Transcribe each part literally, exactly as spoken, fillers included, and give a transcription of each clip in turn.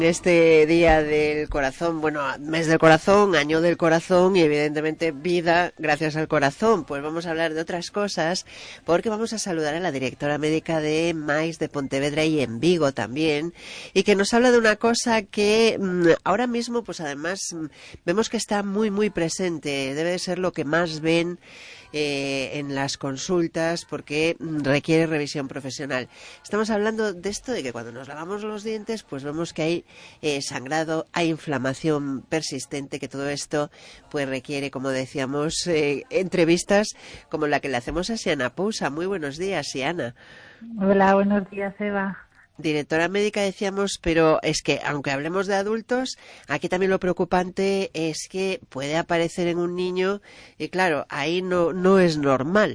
Este día del corazón, bueno, mes del corazón, año del corazón y evidentemente vida gracias al corazón. Pues vamos a hablar de otras cosas porque vamos a saludar a la directora médica de Mais de Pontevedra y en Vigo también, y que nos habla de una cosa que mmm, ahora mismo pues además mmm, vemos que está muy muy presente, debe de ser lo que más ven eh, en las consultas porque mmm, requiere revisión profesional. Estamos hablando de esto de que cuando nos lavamos los dientes pues vemos que hay Eh, sangrado, hay inflamación persistente, que todo esto pues requiere, como decíamos, eh, entrevistas como la que le hacemos a Siana Pousa. Muy buenos días, Siana. Hola, buenos días, Eva. Directora médica decíamos, pero es que aunque hablemos de adultos, aquí también lo preocupante es que puede aparecer en un niño y claro, ahí no, no es normal.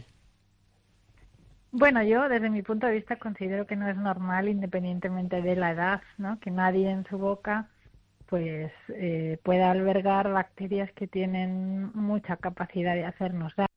Bueno, yo desde mi punto de vista considero que no es normal independientemente de la edad, ¿no? Que nadie en su boca pues eh, pueda albergar bacterias que tienen mucha capacidad de hacernos daño,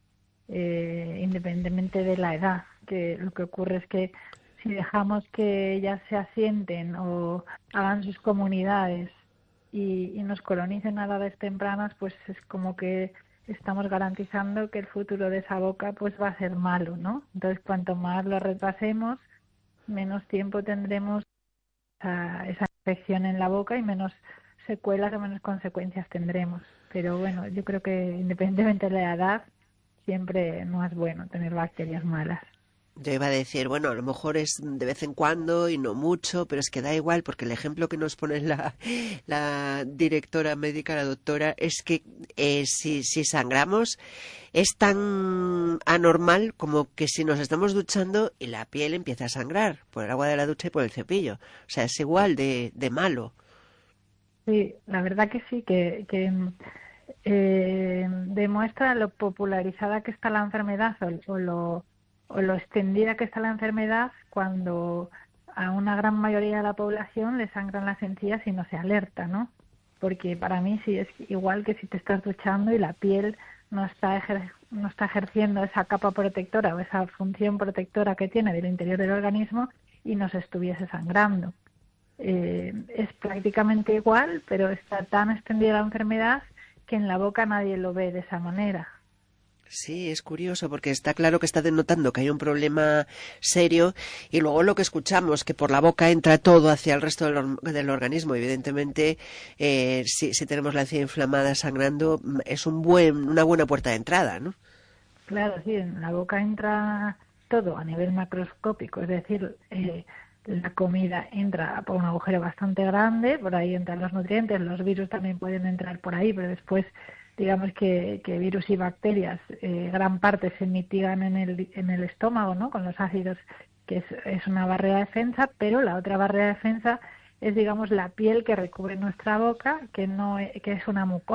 eh, independientemente de la edad. Que lo que ocurre es que si dejamos que ellas se asienten o hagan sus comunidades y, y nos colonicen a edades tempranas, pues es como que estamos garantizando que el futuro de esa boca pues va a ser malo, ¿no? Entonces, cuanto más lo retrasemos, menos tiempo tendremos a esa infección en la boca y menos secuelas o menos consecuencias tendremos. Pero bueno, yo creo que independientemente de la edad, siempre no es bueno tener bacterias malas. Yo iba a decir, bueno, a lo mejor es de vez en cuando y no mucho, pero es que da igual, porque el ejemplo que nos pone la, la directora médica, la doctora, es que eh, si, si sangramos es tan anormal como que si nos estamos duchando y la piel empieza a sangrar por el agua de la ducha y por el cepillo. O sea, es igual de, de malo. Sí, la verdad que sí, que, que eh, demuestra lo popularizada que está la enfermedad o, o lo o lo extendida que está la enfermedad cuando a una gran mayoría de la población le sangran las encías y no se alerta, ¿no? Porque para mí sí es igual que si te estás duchando y la piel no está ejer- no está ejerciendo esa capa protectora o esa función protectora que tiene del interior del organismo y nos estuviese sangrando. Eh, es prácticamente igual, pero está tan extendida la enfermedad que en la boca nadie lo ve de esa manera. Sí, es curioso porque está claro que está denotando que hay un problema serio y luego lo que escuchamos, que por la boca entra todo hacia el resto del, or- del organismo. Evidentemente, eh, si, si tenemos la encía inflamada sangrando, mm, es un buen, una buena puerta de entrada, ¿no? Claro, sí, en la boca entra todo a nivel macroscópico, es decir, eh, la comida entra por un agujero bastante grande, por ahí entran los nutrientes, los virus también pueden entrar por ahí, pero después digamos que, que virus y bacterias, eh, gran parte se mitigan en el, en el estómago, ¿no? Con los ácidos, que es, es una barrera de defensa, pero la otra barrera de defensa es, digamos, la piel que recubre nuestra boca, que no e- que es una mucosa